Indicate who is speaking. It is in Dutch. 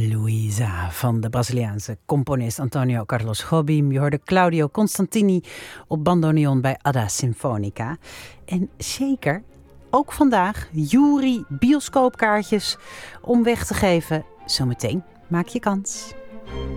Speaker 1: Luisa van de Braziliaanse componist Antonio Carlos Jobim. Je hoorde Claudio Constantini op bandoneon bij Adda Sinfonica. En zeker, ook vandaag, Jury bioscoopkaartjes om weg te geven. Zometeen maak je kans.